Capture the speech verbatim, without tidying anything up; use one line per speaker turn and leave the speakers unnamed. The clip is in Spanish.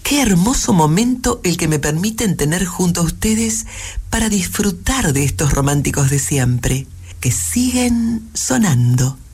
Qué hermoso momento el que me permiten tener junto a ustedes para disfrutar de estos románticos de siempre, que siguen sonando.